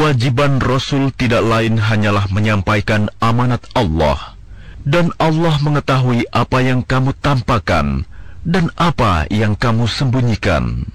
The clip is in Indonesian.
Kewajiban Rasul tidak lain hanyalah menyampaikan amanat Allah, dan Allah mengetahui apa yang kamu tampakkan dan apa yang kamu sembunyikan.